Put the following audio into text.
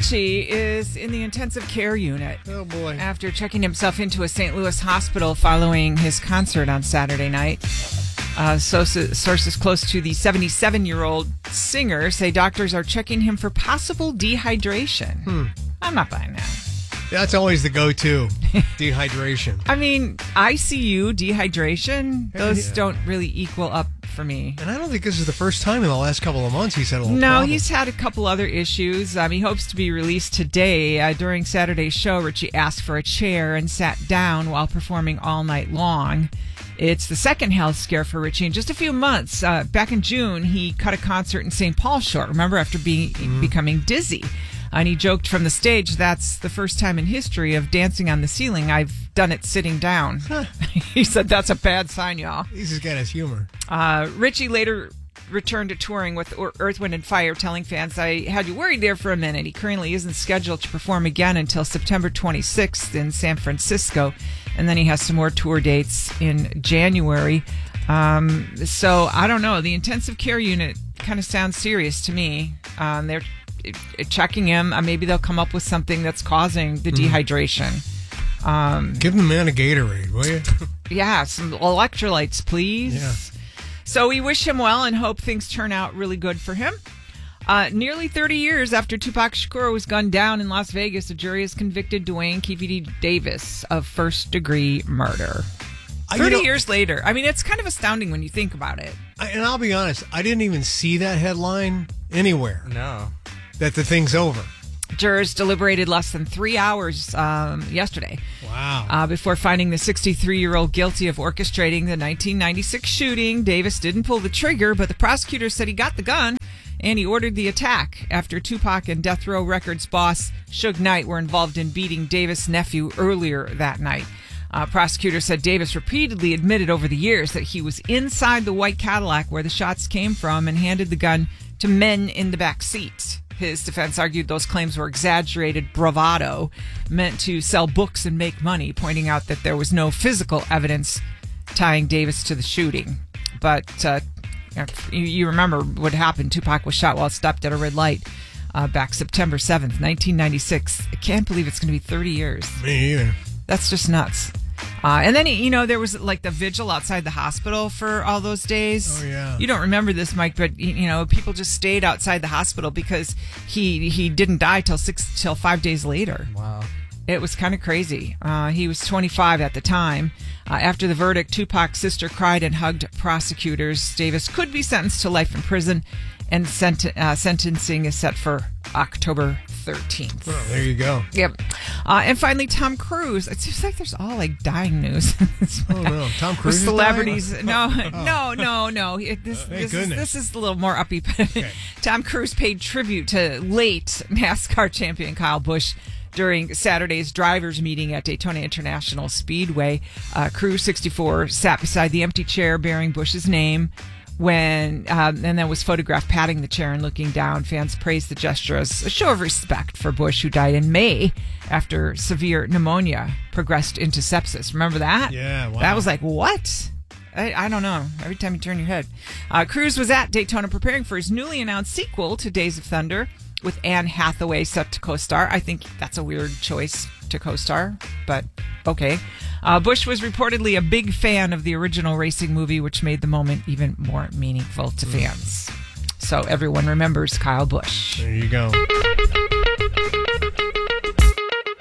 Richie is in the intensive care unit. Oh, boy. After checking himself into a St. Louis hospital following his concert on Saturday night. Sources close to the 77-year-old singer say doctors are checking him for possible dehydration. I'm not buying that. That's always the go-to, dehydration. I mean, ICU, dehydration, those don't really equal up for me. And I don't think this is the first time in the last couple of months he's had a little No, problem. he's had a couple other issues. He hopes to be released today. During Saturday's show, Richie asked for a chair and sat down while performing all night long. It's the second health scare for Richie in just a few months. Back in June, he cut a concert in St. Paul short, remember, after becoming dizzy. And he joked from the stage, that's the first time in history of dancing on the ceiling I've done it sitting down. He said, that's a bad sign, y'all. He's just got his humor. Richie later returned to touring with Earth, Wind & Fire, telling fans, I had you worried there for a minute. He currently isn't scheduled to perform again until September 26th in San Francisco. And then he has some more tour dates in January. So, I don't know. The intensive care unit kind of sounds serious to me. They're checking him. Maybe they'll come up with something that's causing the dehydration. Give the man a Gatorade, will you? Yeah, some electrolytes, please. Yeah. So we wish him well and hope things turn out really good for him. Nearly 30 years after Tupac Shakur was gunned down in Las Vegas, a jury has convicted Dwayne KVD Davis of first-degree murder. 30 years later. I mean, it's kind of astounding when you think about it. And I'll be honest, I didn't even see that headline anywhere. No. That the thing's over. Jurors deliberated less than 3 hours yesterday. Wow. Before finding the 63-year-old guilty of orchestrating the 1996 shooting. Davis didn't pull the trigger, but the prosecutor said he got the gun and he ordered the attack after Tupac and Death Row Records boss Suge Knight were involved in beating Davis' nephew earlier that night. Prosecutor said Davis repeatedly admitted over the years that he was inside the white Cadillac where the shots came from and handed the gun to men in the back seat. His defense argued those claims were exaggerated bravado meant to sell books and make money, pointing out that there was no physical evidence tying Davis to the shooting. But you remember what happened. Tupac was shot while stopped at a red light back September 7th, 1996. I can't believe it's going to be 30 years. Me either. That's just nuts. And then, there was like the vigil outside the hospital for all those days. Oh, yeah. You don't remember this, Mike, but, people just stayed outside the hospital because he didn't die till 5 days later. Wow. It was kind of crazy. He was 25 at the time. After the verdict, Tupac's sister cried and hugged prosecutors. Davis could be sentenced to life in prison, and sentencing is set for October 13th. Oh, there you go. Yep. And finally, Tom Cruise. It seems like there's all like dying news. Oh no, Tom Cruise is celebrities. dying? No. Thank goodness. This is a little more upbeat. Okay. Tom Cruise paid tribute to late NASCAR champion Kyle Busch during Saturday's drivers' meeting at Daytona International Speedway. Cruise, 64, sat beside the empty chair bearing Busch's name and then was photographed patting the chair and looking down. Fans praised the gesture as a show of respect for Busch, who died in May after severe pneumonia progressed into sepsis. Remember that? Yeah, wow. That was like, what? I don't know. Every time you turn your head. Cruise was at Daytona preparing for his newly announced sequel to Days of Thunder, with Anne Hathaway set to co-star. I think that's a weird choice to co-star, but okay. Busch was reportedly a big fan of the original racing movie, which made the moment even more meaningful to fans. So everyone remembers Kyle Busch. There you go.